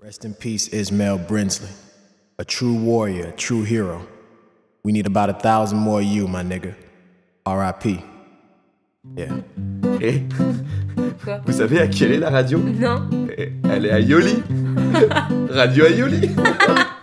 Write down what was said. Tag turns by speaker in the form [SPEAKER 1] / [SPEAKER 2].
[SPEAKER 1] Rest in peace, Ismail Brinsley. A true warrior, a true hero. We need about 1,000 more of you, my nigga. R.I.P. Yeah.
[SPEAKER 2] Eh,
[SPEAKER 3] Quoi?
[SPEAKER 2] vous savez à qui elle est la radio?
[SPEAKER 3] Non.
[SPEAKER 2] Elle est à Yoli. Radio à Yoli.